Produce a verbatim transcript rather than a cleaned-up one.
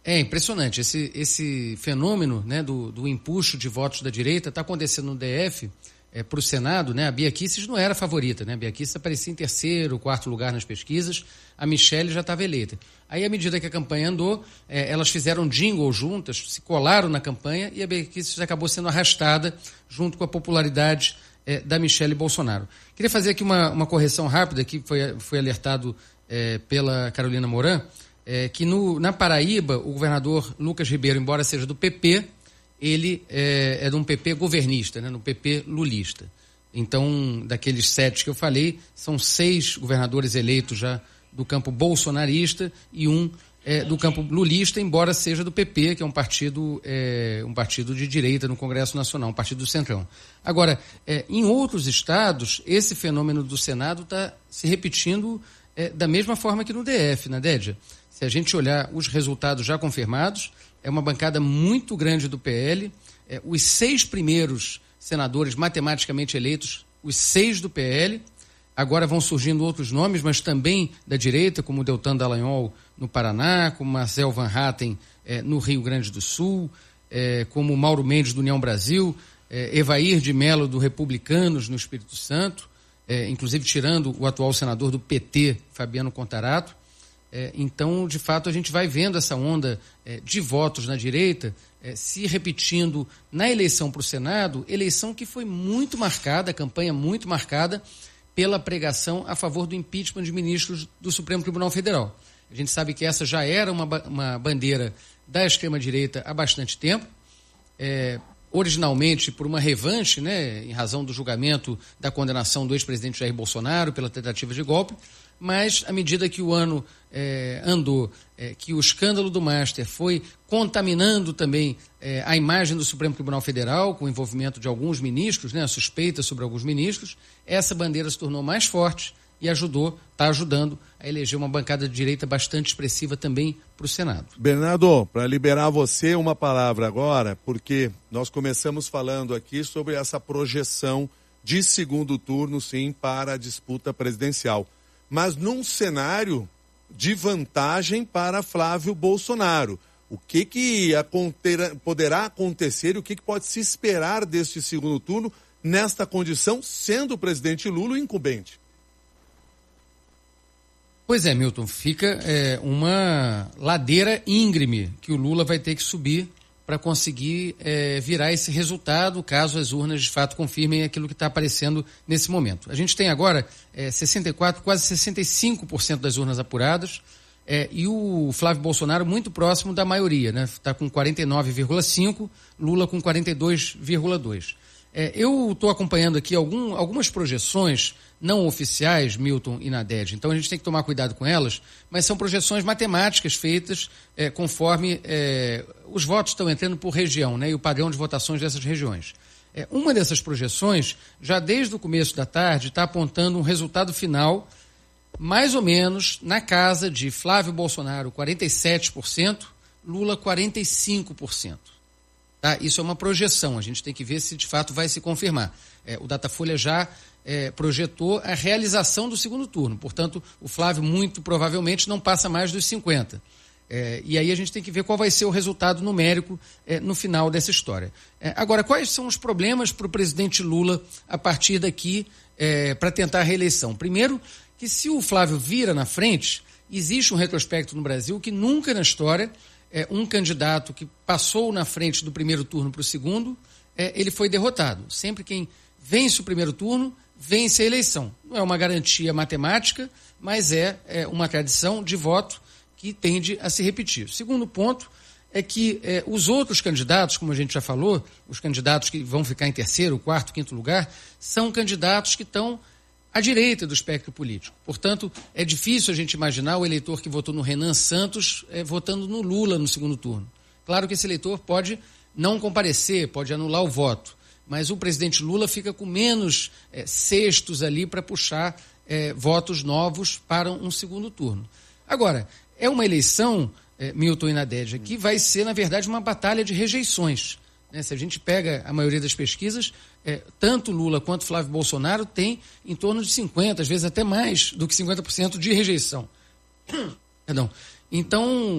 É impressionante. Esse, esse fenômeno, né, do, do empuxo de votos da direita está acontecendo no D F. É, para o Senado, né, a Bia Kicis não era a favorita, né? A Bia Kicis aparecia em terceiro, quarto lugar nas pesquisas, a Michelle já estava eleita. Aí, à medida que a campanha andou, é, elas fizeram jingle juntas, se colaram na campanha e a Bia Kicis acabou sendo arrastada junto com a popularidade é, da Michelle Bolsonaro. Queria fazer aqui uma, uma correção rápida, que foi, foi alertado é, pela Carolina Moran, é, que no, na Paraíba, o governador Lucas Ribeiro, embora seja do P P, ele é, é de um P P governista, né, no P P lulista. Então, daqueles sete que eu falei, são seis governadores eleitos já do campo bolsonarista e um é, do campo lulista, embora seja do P P, que é um partido, é, um partido de direita no Congresso Nacional, um partido do Centrão. Agora, é, em outros estados, esse fenômeno do Senado está se repetindo é, da mesma forma que no D F, né, Dédia? Se a gente olhar os resultados já confirmados, é uma bancada muito grande do P L. É, os seis primeiros senadores matematicamente eleitos, os seis do P L. Agora vão surgindo outros nomes, mas também da direita, como o Deltan Dallagnol no Paraná, como Marcel Van Hatten é, no Rio Grande do Sul, é, como Mauro Mendes do União Brasil, é, Evair de Mello do Republicanos no Espírito Santo, é, inclusive tirando o atual senador do P T, Fabiano Contarato. É, então, de fato, a gente vai vendo essa onda é, de votos na direita é, se repetindo na eleição para o Senado, eleição que foi muito marcada, campanha muito marcada pela pregação a favor do impeachment de ministros do Supremo Tribunal Federal. A gente sabe que essa já era uma, uma bandeira da extrema-direita há bastante tempo, é, originalmente por uma revanche, né, em razão do julgamento da condenação do ex-presidente Jair Bolsonaro pela tentativa de golpe, mas à medida que o ano é, andou, é, que o escândalo do Master foi contaminando também é, a imagem do Supremo Tribunal Federal, com o envolvimento de alguns ministros, né, a suspeita sobre alguns ministros, essa bandeira se tornou mais forte e ajudou, está ajudando a eleger uma bancada de direita bastante expressiva também para o Senado. Bernardo, para liberar você uma palavra agora, porque nós começamos falando aqui sobre essa projeção de segundo turno, sim, para a disputa presidencial. Mas num cenário de vantagem para Flávio Bolsonaro. O que, que poderá acontecer e o que, que pode se esperar deste segundo turno nesta condição, sendo o presidente Lula o incumbente? Pois é, Milton, fica é, uma ladeira íngreme que o Lula vai ter que subir para conseguir é, virar esse resultado, caso as urnas de fato confirmem aquilo que está aparecendo nesse momento. A gente tem agora é, sessenta e quatro por cento, quase sessenta e cinco por cento das urnas apuradas, é, e o Flávio Bolsonaro muito próximo da maioria, né? Está com quarenta e nove vírgula cinco por cento, Lula com quarenta e dois vírgula dois por cento. É, eu estou acompanhando aqui algum, algumas projeções não oficiais, Milton e Nadege, então a gente tem que tomar cuidado com elas, mas são projeções matemáticas feitas é, conforme é, os votos estão entrando por região, né, e o padrão de votações dessas regiões. É, uma dessas projeções, já desde o começo da tarde, está apontando um resultado final mais ou menos na casa de Flávio Bolsonaro quarenta e sete por cento, Lula quarenta e cinco por cento. Tá? Isso é uma projeção, a gente tem que ver se de fato vai se confirmar. É, o Datafolha já é, projetou a realização do segundo turno, portanto, o Flávio muito provavelmente não passa mais dos cinquenta. É, e aí a gente tem que ver qual vai ser o resultado numérico é, no final dessa história. É, agora, quais são os problemas para o presidente Lula a partir daqui é, para tentar a reeleição? Primeiro, que se o Flávio vira na frente, existe um retrospecto no Brasil que nunca na história é, um candidato que passou na frente do primeiro turno para o segundo, é, ele foi derrotado. Sempre quem vence o primeiro turno, vence a eleição. Não é uma garantia matemática, mas é, é uma tradição de voto que tende a se repetir. O segundo ponto é que é, os outros candidatos, como a gente já falou, os candidatos que vão ficar em terceiro, quarto, quinto lugar, são candidatos que estão à direita do espectro político. Portanto, é difícil a gente imaginar o eleitor que votou no Renan Santos é, votando no Lula no segundo turno. Claro que esse eleitor pode não comparecer, pode anular o voto, mas o presidente Lula fica com menos é, cestos ali para puxar é, votos novos para um segundo turno. Agora, é uma eleição, é, Milton e Nadege, que vai ser, na verdade, uma batalha de rejeições. Né? Se a gente pega a maioria das pesquisas, é, tanto Lula quanto Flávio Bolsonaro tem em torno de cinquenta por cento, às vezes até mais do que cinquenta por cento de rejeição. Perdão. Então,